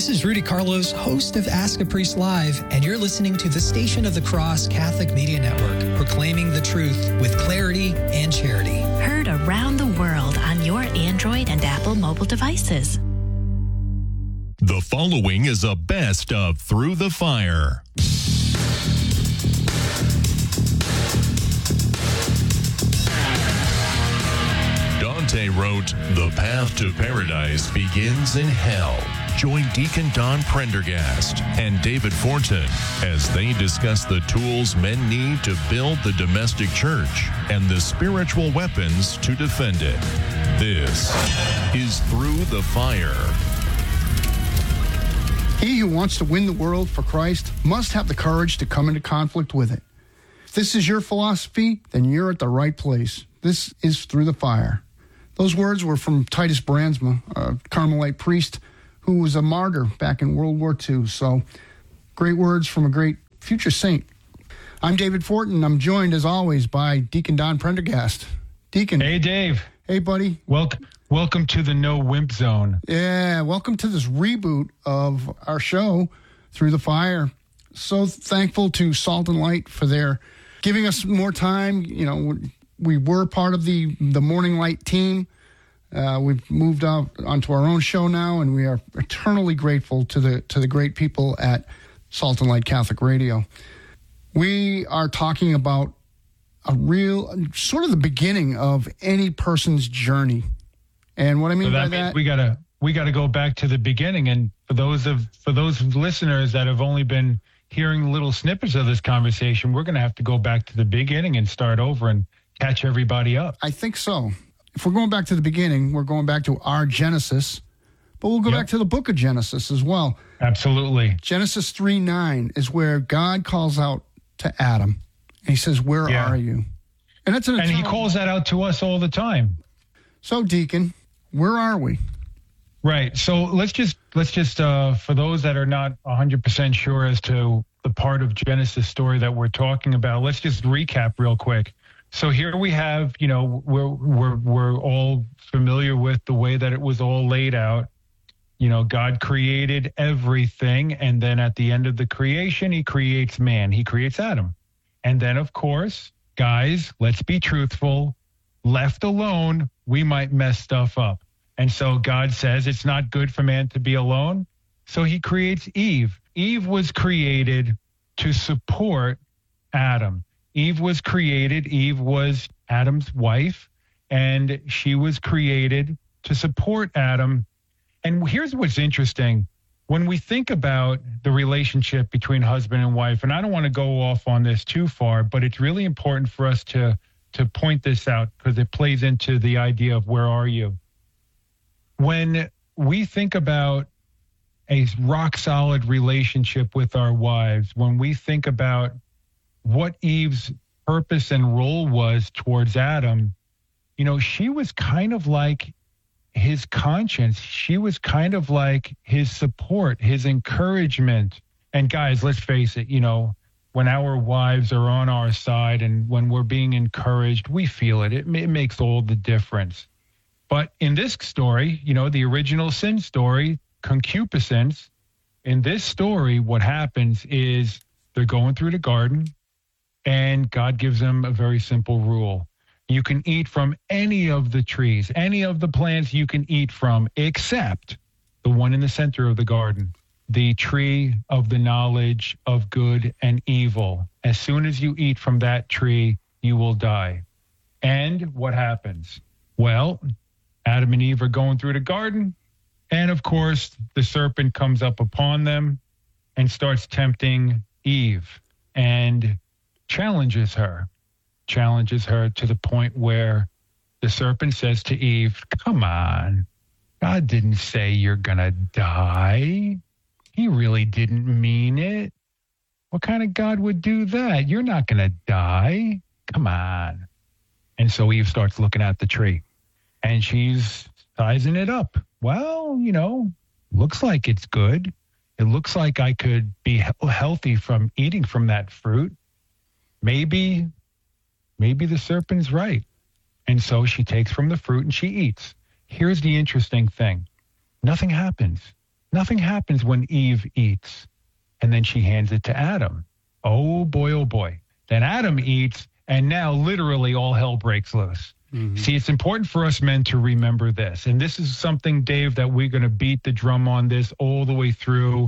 This is Rudy Carlos, host of Ask a Priest Live, and you're listening to the Station of the Cross Catholic Media Network, proclaiming the truth with clarity and charity. Heard around the world on your Android and Apple mobile devices. The following is a best of Through the Fire. Dante wrote, "The path to paradise begins in hell." Join Deacon Don Prendergast and David Fortin as they discuss the tools men need to build the domestic church and the spiritual weapons to defend it. This is Through the Fire. He who wants to win the world for Christ must have the courage to come into conflict with it. If this is your philosophy, then you're at the right place. This is Through the Fire. Those words were from Titus Brandsma, a Carmelite priest who was a martyr back in World War II. So, great words from a great future saint. I'm David Fortin. I'm joined, as always, by Deacon Don Prendergast. Deacon. Hey, Dave. Hey, buddy. Welcome to the No Wimp Zone. Yeah, welcome to this reboot of our show, Through the Fire. So thankful to Salt and Light for their giving us more time. You know, we were part of the Morning Light team. We've moved out onto our own show now, and we are eternally grateful to the great people at Salt and Light Catholic Radio. We are talking about a real sort of the beginning of any person's journey, and what I mean by that, we gotta go back to the beginning. And for those listeners that have only been hearing little snippets of this conversation, we're going to have to go back to the beginning and start over and catch everybody up. I think so. If we're going back to the beginning, we're going back to our Genesis, but we'll go back to the book of Genesis as well. Absolutely. Genesis 3:9 is where God calls out to Adam, and he says, "Where are you?" And that's and he calls that out to us all the time. So, Deacon, where are we? Right. So let's just for those that are not 100% sure as to the part of Genesis story that we're talking about, let's just recap real quick. So here we have, you know, we're all familiar with the way that it was all laid out. You know, God created everything, and then at the end of the creation, he creates man. He creates Adam. And then, of course, guys, let's be truthful. Left alone, we might mess stuff up. And so God says it's not good for man to be alone. So he creates Eve. Eve was created to support Adam. Eve was Adam's wife, and she was created to support Adam. And here's what's interesting. When we think about the relationship between husband and wife, and I don't want to go off on this too far, but it's really important for us to point this out because it plays into the idea of where are you. When we think about a rock-solid relationship with our wives, when we think about what Eve's purpose and role was towards Adam, you know, she was kind of like his conscience. She was kind of like his support, his encouragement. And guys, let's face it, you know, when our wives are on our side and when we're being encouraged, we feel it. It makes all the difference. But in this story, you know, the original sin story, concupiscence, in this story, what happens is they're going through the garden, and God gives them a very simple rule. You can eat from any of the trees, any of the plants you can eat from, except the one in the center of the garden, the tree of the knowledge of good and evil. As soon as you eat from that tree, you will die. And what happens? Well, Adam and Eve are going through the garden, and of course, the serpent comes up upon them and starts tempting Eve and challenges her to the point where the serpent says to Eve, "Come on, God didn't say you're going to die. He really didn't mean it. What kind of God would do that? You're not going to die. Come on." And so Eve starts looking at the tree, and she's sizing it up. Well, you know, looks like it's good. It looks like I could be healthy from eating from that fruit. Maybe the serpent's right. And so she takes from the fruit and she eats. Here's the interesting thing. Nothing happens. Nothing happens when Eve eats. And then she hands it to Adam. Oh boy. Then Adam eats, and now literally all hell breaks loose. Mm-hmm. See, it's important for us men to remember this. And this is something, Dave, that we're going to beat the drum on this all the way through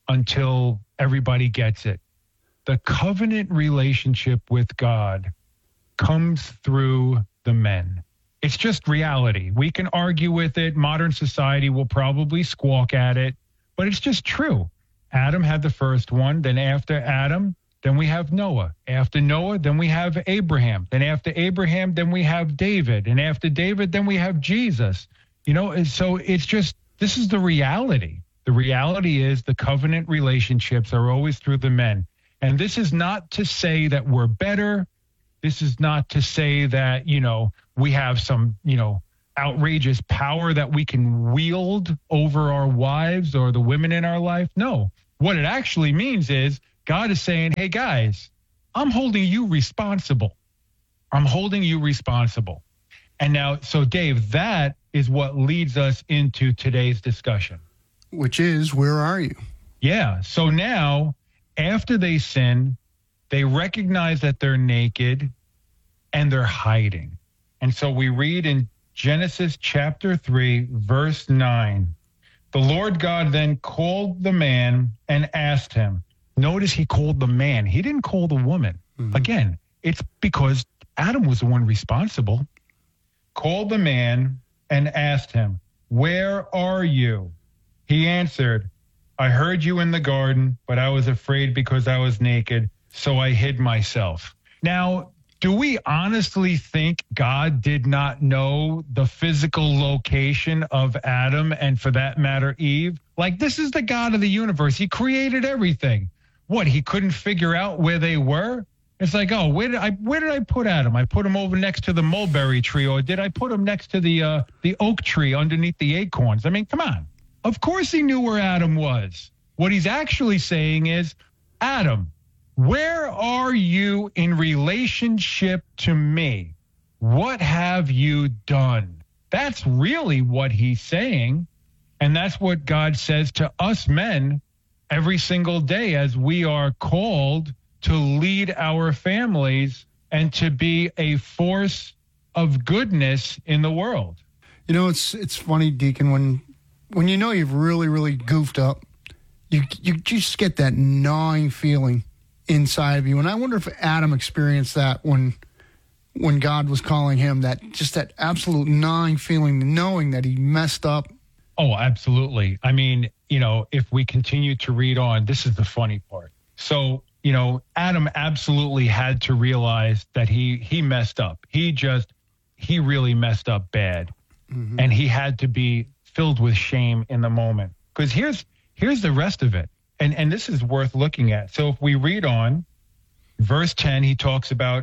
until everybody gets it. The covenant relationship with God comes through the men. It's just reality. We can argue with it. Modern society will probably squawk at it, but it's just true. Adam had the first one. Then after Adam, then we have Noah. After Noah, then we have Abraham. Then after Abraham, then we have David. And after David, then we have Jesus. You know, and so it's just, this is the reality. The reality is the covenant relationships are always through the men. And this is not to say that we're better. This is not to say that, you know, we have some, you know, outrageous power that we can wield over our wives or the women in our life. No, what it actually means is God is saying, hey, guys, I'm holding you responsible. I'm holding you responsible. And now, so Dave, that is what leads us into today's discussion. Which is, where are you? Yeah. So now, after they sin, they recognize that they're naked and they're hiding. And so we read in Genesis chapter 3, verse 9, the Lord God then called the man and asked him. Notice he called the man. He didn't call the woman. Mm-hmm. Again, it's because Adam was the one responsible. Called the man and asked him, where are you? He answered, I heard you in the garden, but I was afraid because I was naked, so I hid myself. Now, do we honestly think God did not know the physical location of Adam and, for that matter, Eve? Like, this is the God of the universe. He created everything. What, he couldn't figure out where they were? It's like, oh, where did I put Adam? I put him over next to the mulberry tree, or did I put him next to the oak tree underneath the acorns? I mean, come on. Of course he knew where Adam was. What he's actually saying is, Adam, where are you in relationship to me? What have you done? That's really what he's saying. And that's what God says to us men every single day as we are called to lead our families and to be a force of goodness in the world. You know, it's funny, Deacon, when you know you've really, really goofed up, you just get that gnawing feeling inside of you. And I wonder if Adam experienced that when God was calling him, that absolute gnawing feeling, knowing that he messed up. Oh, absolutely. I mean, you know, if we continue to read on, this is the funny part. So, you know, Adam absolutely had to realize that he messed up. He really messed up bad. Mm-hmm. And he had to be filled with shame in the moment. Because here's the rest of it. And this is worth looking at. So if we read on, verse 10, he talks about,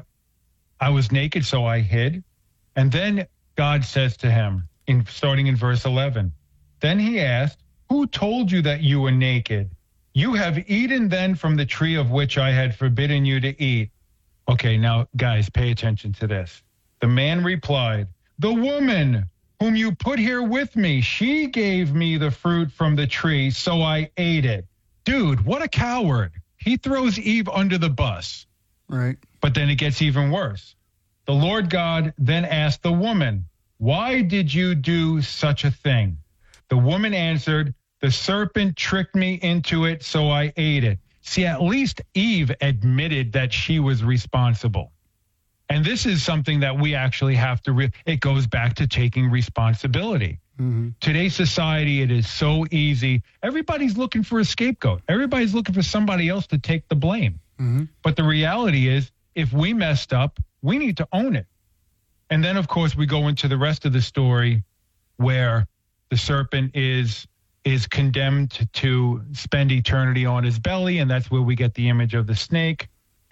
I was naked, so I hid. And then God says to him, starting in verse 11, then he asked, who told you that you were naked? You have eaten then from the tree of which I had forbidden you to eat. Okay, now, guys, pay attention to this. The man replied, the woman whom you put here with me, she gave me the fruit from the tree, so I ate it. Dude, what a coward. He throws Eve under the bus. Right. But then it gets even worse. The Lord God then asked the woman, why did you do such a thing? The woman answered, the serpent tricked me into it, so I ate it. See, at least Eve admitted that she was responsible. And this is something that we actually have to, it goes back to taking responsibility. Mm-hmm. Today's society, it is so easy. Everybody's looking for a scapegoat. Everybody's looking for somebody else to take the blame. Mm-hmm. But the reality is, if we messed up, we need to own it. And then, of course, we go into the rest of the story where the serpent is condemned to spend eternity on his belly, and that's where we get the image of the snake.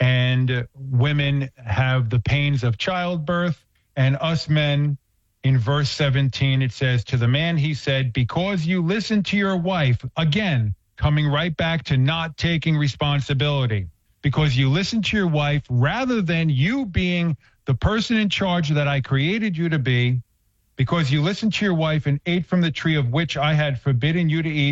And women have the pains of childbirth, and us men, in verse 17, it says, to the man he said, because you listened to your wife, again, coming right back to not taking responsibility, because you listened to your wife rather than you being the person in charge that I created you to be, because you listened to your wife and ate from the tree of which I had forbidden you to eat,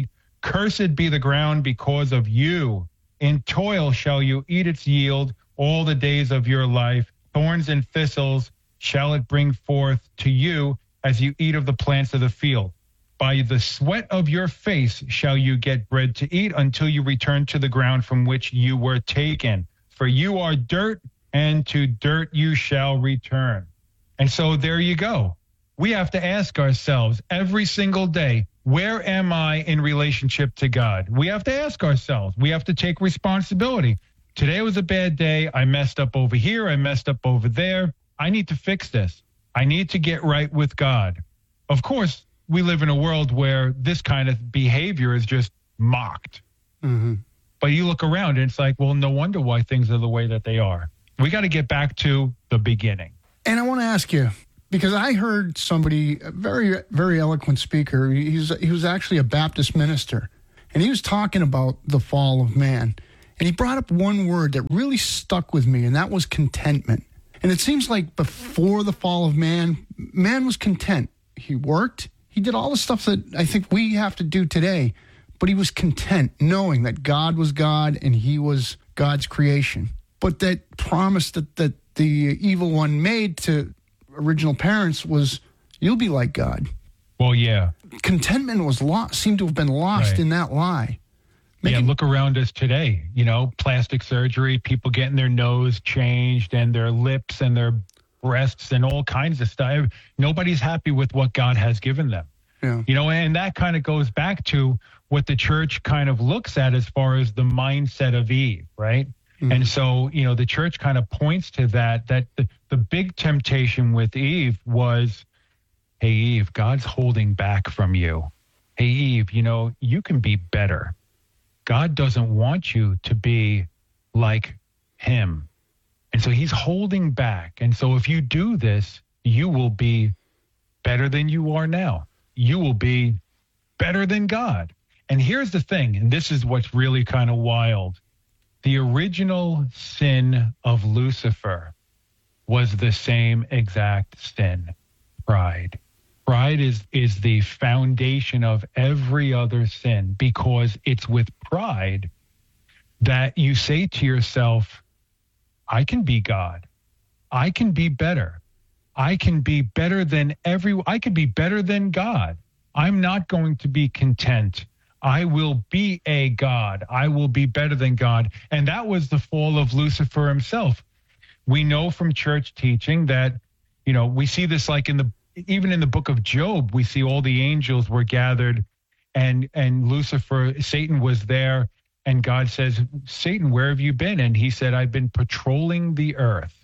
Cursed be the ground because of you. In toil shall you eat its yield all the days of your life. Thorns and thistles shall it bring forth to you as you eat of the plants of the field. By the sweat of your face shall you get bread to eat until you return to the ground from which you were taken. For you are dirt, and to dirt you shall return. And so there you go. We have to ask ourselves every single day, where am I in relationship to God? We have to ask ourselves. We have to take responsibility. Today was a bad day. I messed up over here. I messed up over there. I need to fix this. I need to get right with God. Of course, we live in a world where this kind of behavior is just mocked. Mm-hmm. But you look around and it's like, well, no wonder why things are the way that they are. We got to get back to the beginning. And I want to ask you, because I heard somebody, a very, very eloquent speaker, he was actually a Baptist minister, and he was talking about the fall of man. And he brought up one word that really stuck with me, and that was contentment. And it seems like before the fall of man, man was content. He worked. He did all the stuff that I think we have to do today, but he was content knowing that God was God and he was God's creation. But that promise that the evil one made to original parents was, you'll be like God. Well, yeah. Contentment was seemed to have been lost in that lie. Look around us today, plastic surgery, people getting their nose changed and their lips and their breasts and all kinds of stuff. Nobody's happy with what God has given them. Yeah. And that kind of goes back to what the church kind of looks at as far as the mindset of Eve, right? Mm-hmm. And so, the church kind of points to that the big temptation with Eve was, hey, Eve, God's holding back from you. Hey, Eve, you can be better. God doesn't want you to be like him. And so he's holding back. And so if you do this, you will be better than you are now. You will be better than God. And here's the thing, and this is what's really kind of wild. The original sin of Lucifer was the same exact sin, pride. Pride is the foundation of every other sin, because it's with pride that you say to yourself, I can be God. I can be better. I can be better than I can be better than God. I'm not going to be content. I will be a God. I will be better than God. And that was the fall of Lucifer himself. We know from church teaching that, we see this like even in the book of Job, we see all the angels were gathered and Lucifer, Satan was there. And God says, Satan, where have you been? And he said, I've been patrolling the earth.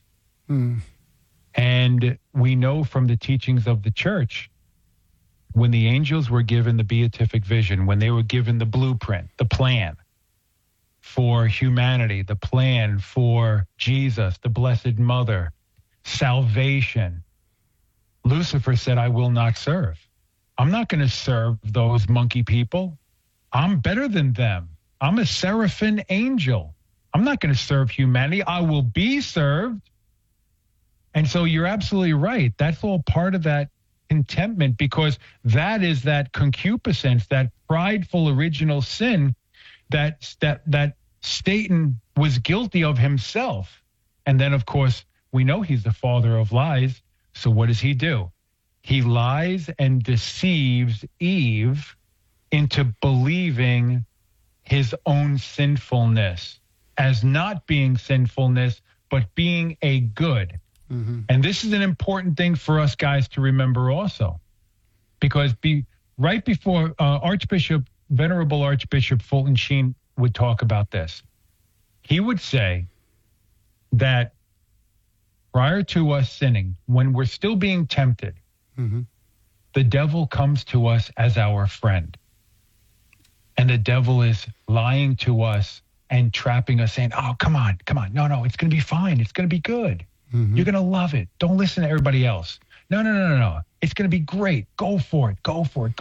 And we know from the teachings of the church, when the angels were given the beatific vision, when they were given the blueprint, the plan for humanity, the plan for Jesus, the Blessed Mother, salvation, Lucifer said, I will not serve. I'm not going to serve those monkey people. I'm better than them. I'm a seraphim angel. I'm not going to serve humanity. I will be served. And so you're absolutely right. That's all part of that contentment, because that is that concupiscence, that prideful original sin that Satan was guilty of himself. And then, of course, we know he's the father of lies. So what does he do? He lies and deceives Eve into believing his own sinfulness as not being sinfulness, but being a good. Mm-hmm. And this is an important thing for us guys to remember also, because right before Venerable Archbishop Fulton Sheen would talk about this, he would say that prior to us sinning, when we're still being tempted, the devil comes to us as our friend. And the devil is lying to us and trapping us, saying, oh, come on. No, it's going to be fine. It's going to be good. Mm-hmm. You're going to love it. Don't listen to everybody else. No. It's going to be great. Go for it.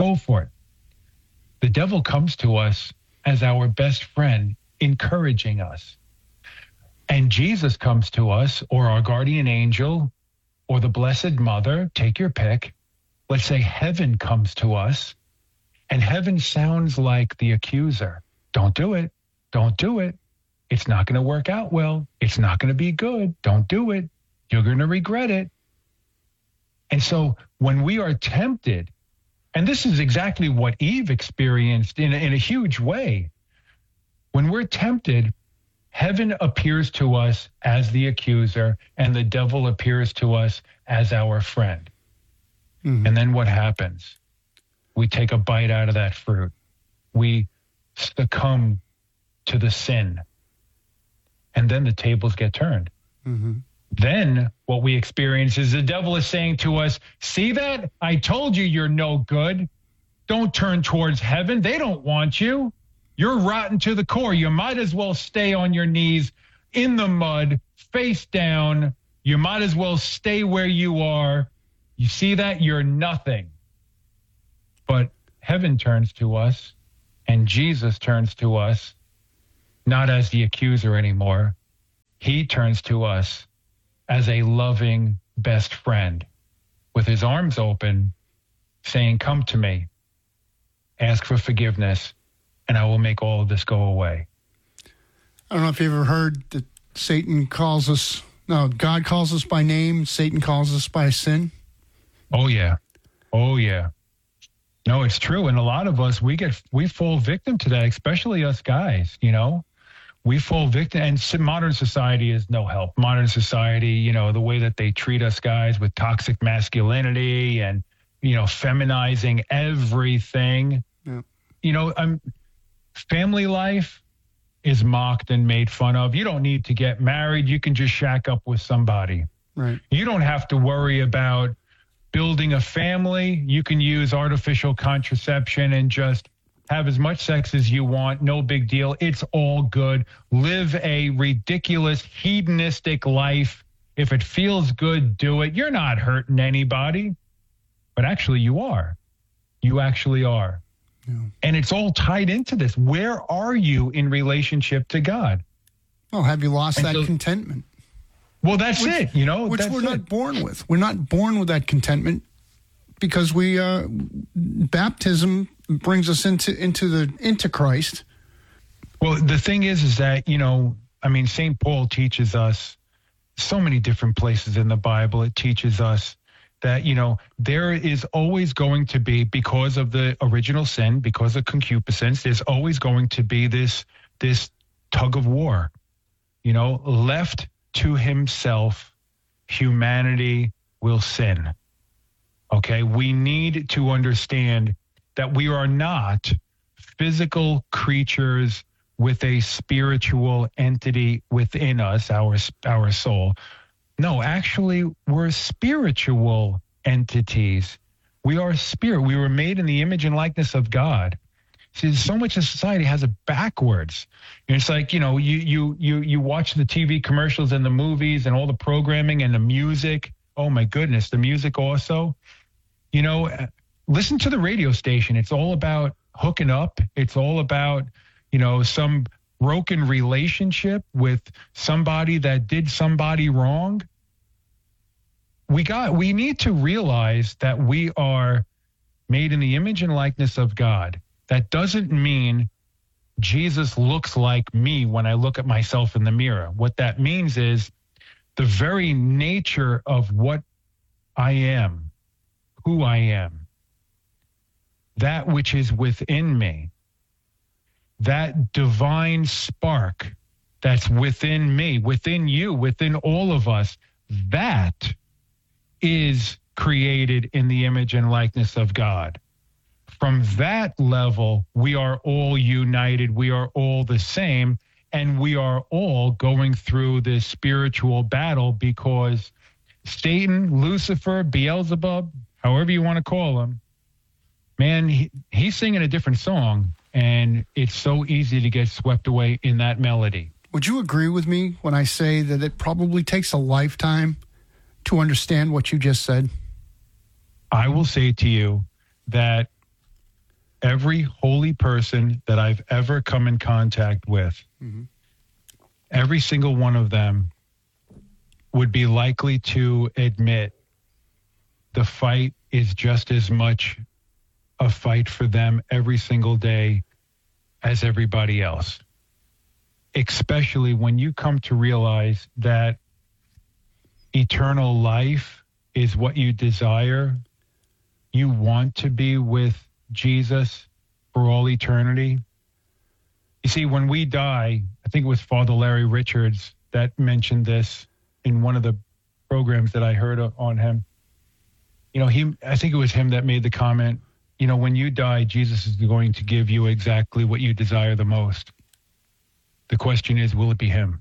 The devil comes to us as our best friend, encouraging us. And Jesus comes to us, or our guardian angel, or the Blessed Mother, take your pick. Let's say heaven comes to us, And heaven sounds like the accuser. Don't do it. Don't do it. It's not going to work out well. It's not going to be good. Don't do it. You're going to regret it. And so when we are tempted, and this is exactly what Eve experienced in a huge way, when we're tempted, heaven appears to us as the accuser and the devil appears to us as our friend. Mm-hmm. And then what happens? We take a bite out of that fruit. We succumb to the sin. And then the tables get turned. Mm-hmm. Then what we experience is the devil is saying to us, see that? I told you you're no good. Don't turn towards heaven. They don't want you. You're rotten to the core. You might as well stay on your knees in the mud, face down. You might as well stay where you are. You see that? You're nothing. But heaven turns to us, and Jesus turns to us, not as the accuser anymore. He turns to us as a loving best friend with his arms open, saying, come to me, ask for forgiveness, and I will make all of this go away. I don't know if you've ever heard that God calls us by name, Satan calls us by sin. Oh, yeah. Oh, yeah. No, it's true. And a lot of us, we fall victim to that, especially us guys, you know. We fall victim, and modern society is no help. Modern society, you know, the way that they treat us guys with toxic masculinity and, you know, feminizing everything. Yeah. You know, family life is mocked and made fun of. You don't need to get married. You can just shack up with somebody. Right. You don't have to worry about building a family. You can use artificial contraception and just have as much sex as you want. No big deal. It's all good. Live a ridiculous, hedonistic life. If it feels good, do it. You're not hurting anybody. But actually, you are. You actually are. Yeah. And it's all tied into this. Where are you in relationship to God? Well, have you lost that contentment? Well, that's it, you know. Which we're not born with. We're not born with that contentment because baptism brings us into Christ. Well, the thing is that, you know, I mean, St. Paul teaches us so many different places in the Bible. It teaches us that, you know, there is always going to be, because of the original sin, because of concupiscence, there's always going to be this tug of war. You know, left to himself, humanity will sin. Okay, we need to understand that we are not physical creatures with a spiritual entity within us, our soul. No, actually, we're spiritual entities. We are spirit. We were made in the image and likeness of God. See, so much of society has it backwards. And it's like, you know, you watch the TV commercials and the movies and all the programming and the music. Oh, my goodness, the music also. You know, listen to the radio station. It's all about hooking up. It's all about, you know, some broken relationship with somebody that did somebody wrong. We need to realize that we are made in the image and likeness of God. That doesn't mean Jesus looks like me when I look at myself in the mirror. What that means is the very nature of what I am, who I am, that which is within me, that divine spark that's within me, within you, within all of us, that is created in the image and likeness of God. From that level, we are all united. We are all the same. And we are all going through this spiritual battle because Satan, Lucifer, Beelzebub, however you want to call him, man, he's singing a different song. And it's so easy to get swept away in that melody. Would you agree with me when I say that it probably takes a lifetime to understand what you just said? I will say to you that every holy person that I've ever come in contact with, mm-hmm. every single one of them would be likely to admit the fight is just as much a fight for them every single day as everybody else. Especially when you come to realize that eternal life is what you desire. You want to be with Jesus for all eternity. You see, when we die, I think it was Father Larry Richards that mentioned this in one of the programs that I heard on him. You know, I think it was him that made the comment, you know, when you die, Jesus is going to give you exactly what you desire the most. The question is, will it be him?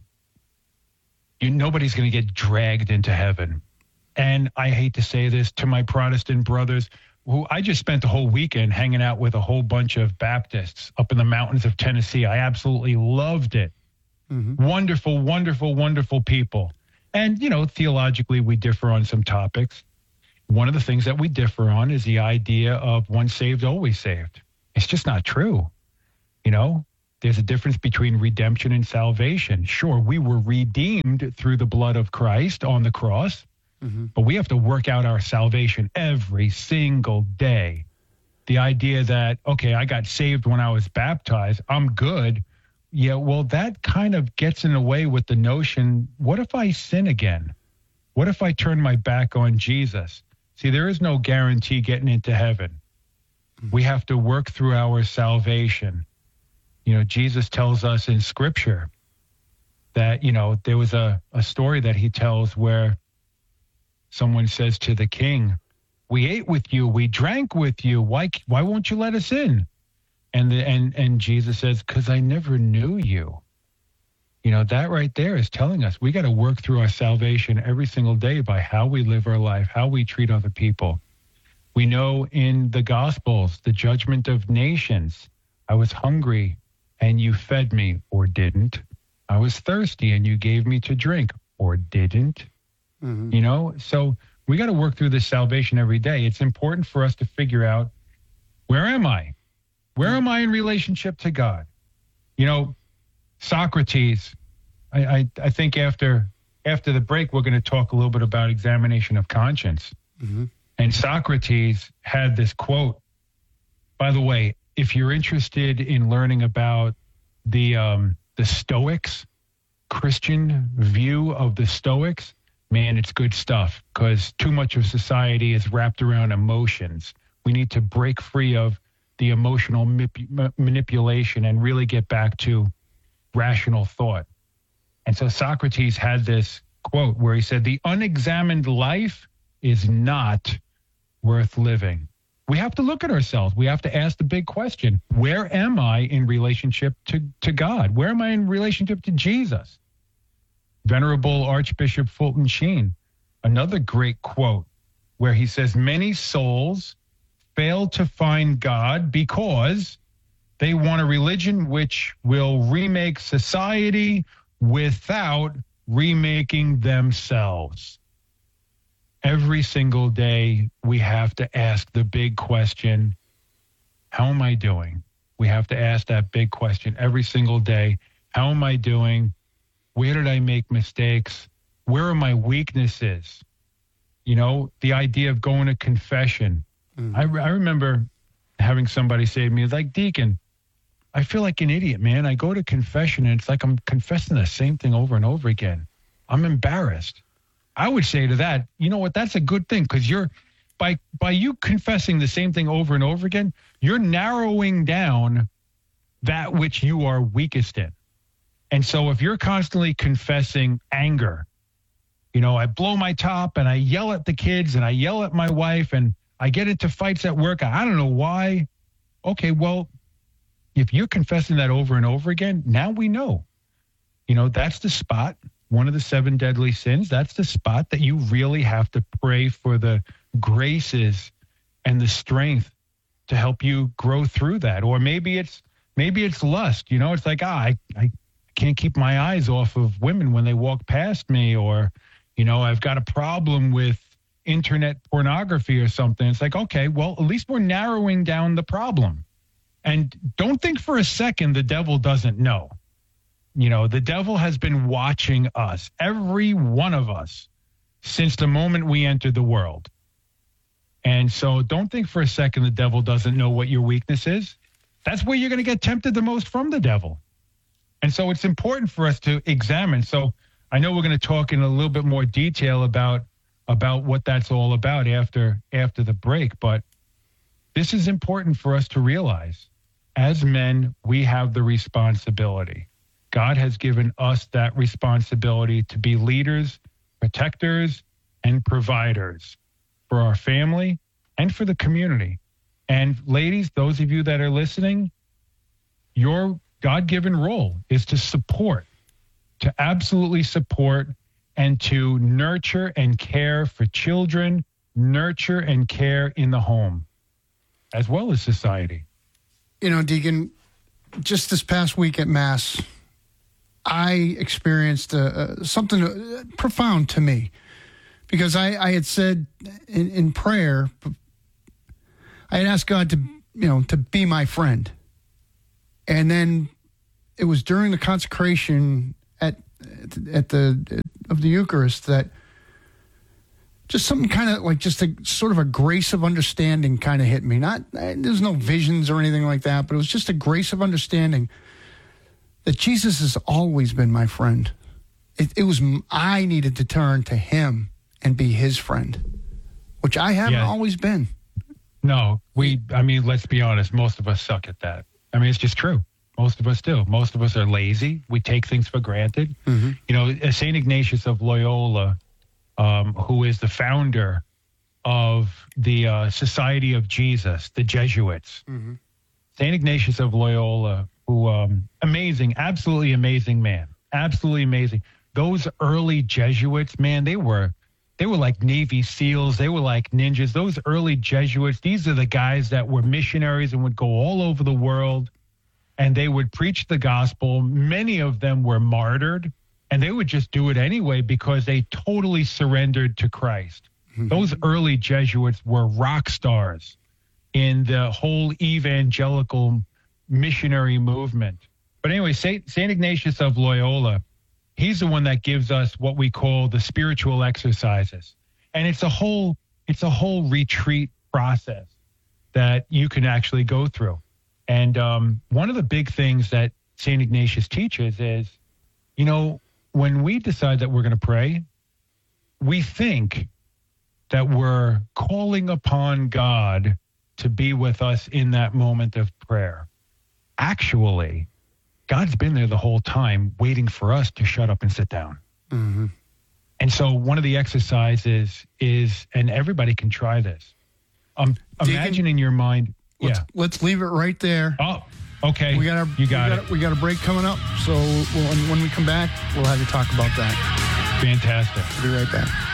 Nobody's going to get dragged into heaven. And I hate to say this to my Protestant brothers, who I just spent the whole weekend hanging out with a whole bunch of Baptists up in the mountains of Tennessee. I absolutely loved it. Mm-hmm. Wonderful, wonderful, wonderful people. And, you know, theologically, we differ on some topics. One of the things that we differ on is the idea of once saved, always saved. It's just not true. You know, there's a difference between redemption and salvation. Sure, we were redeemed through the blood of Christ on the cross, but we have to work out our salvation every single day. The idea that, okay, I got saved when I was baptized, I'm good. Yeah, well, that kind of gets in the way with the notion, what if I sin again? What if I turn my back on Jesus? See, there is no guarantee getting into heaven. We have to work through our salvation. You know, Jesus tells us in Scripture that, you know, there was a story that he tells where someone says to the king, we ate with you, we drank with you, why won't you let us in? And Jesus says, because I never knew you. You know, that right there is telling us we got to work through our salvation every single day by how we live our life, how we treat other people. We know in the Gospels, the judgment of nations, I was hungry and you fed me or didn't. I was thirsty and you gave me to drink or didn't. Mm-hmm. You know, so we got to work through this salvation every day. It's important for us to figure out, where am I? Where am I in relationship to God? You know, Socrates, I think after the break, we're going to talk a little bit about examination of conscience. Mm-hmm. And Socrates had this quote. By the way, if you're interested in learning about the Stoics, Christian view of the Stoics, man, it's good stuff, because too much of society is wrapped around emotions. We need to break free of the emotional manipulation and really get back to rational thought. And so Socrates had this quote where he said, the unexamined life is not worth living. We have to look at ourselves. We have to ask the big question, where am I in relationship to God? Where am I in relationship to Jesus? Venerable Archbishop Fulton Sheen, another great quote where he says, many souls fail to find God because they want a religion which will remake society without remaking themselves. Every single day, we have to ask the big question, how am I doing? We have to ask that big question every single day. How am I doing? Where did I make mistakes? Where are my weaknesses? You know, the idea of going to confession. I remember having somebody say to me, like, Deacon, I feel like an idiot, man. I go to confession and it's like I'm confessing the same thing over and over again. I'm embarrassed. I would say to that, you know what, that's a good thing, because you're by you confessing the same thing over and over again, you're narrowing down that which you are weakest in. And so if you're constantly confessing anger, you know, I blow my top and I yell at the kids and I yell at my wife and I get into fights at work, I don't know why. Okay, well, if you're confessing that over and over again, now we know. You know, that's the spot, one of the 7 deadly sins. That's the spot that you really have to pray for the graces and the strength to help you grow through that. Or maybe it's lust. You know, it's like, I can't keep my eyes off of women when they walk past me. Or, you know, I've got a problem with internet pornography or something. It's like, okay, well, at least we're narrowing down the problem. And don't think for a second the devil doesn't know. You know, the devil has been watching us, every one of us, since the moment we entered the world. And so don't think for a second the devil doesn't know what your weakness is. That's where you're going to get tempted the most from the devil. And so it's important for us to examine. So I know we're going to talk in a little bit more detail about what that's all about after the break. But this is important for us to realize. As men, we have the responsibility. God has given us that responsibility to be leaders, protectors, and providers for our family and for the community. And ladies, those of you that are listening, your God-given role is to support, to absolutely support, and to nurture and care for children, nurture and care in the home, as well as society. You know, Deacon, just this past week at Mass, I experienced something profound to me, because I had said in prayer, I had asked God to be my friend. And then it was during the consecration of the Eucharist that just something kind of like just a sort of a grace of understanding kind of hit me. There's no visions or anything like that, but it was just a grace of understanding that Jesus has always been my friend. I needed to turn to him and be his friend, which I haven't always been. No, let's be honest. Most of us suck at that. I mean, it's just true. Most of us do. Most of us are lazy. We take things for granted. Mm-hmm. You know, St. Ignatius of Loyola, who is the founder of the Society of Jesus, the Jesuits. Mm-hmm. St. Ignatius of Loyola, who amazing, absolutely amazing man. Absolutely amazing. Those early Jesuits, man, they were like Navy SEALs. They were like ninjas. Those early Jesuits, these are the guys that were missionaries and would go all over the world, and they would preach the gospel. Many of them were martyred, and they would just do it anyway because they totally surrendered to Christ. Mm-hmm. Those early Jesuits were rock stars in the whole evangelical missionary movement. But anyway, St. Ignatius of Loyola, he's the one that gives us what we call the spiritual exercises. And it's a whole retreat process that you can actually go through. And one of the big things that St. Ignatius teaches is, you know, when we decide that we're going to pray, we think that we're calling upon God to be with us in that moment of prayer. Actually, God's been there the whole time waiting for us to shut up and sit down. Mm-hmm. And so one of the exercises is, and everybody can try this, imagine in your mind. Let's leave it right there. Oh, okay. We got a break coming up. So when we come back, we'll have you talk about that. Fantastic. We'll be right back.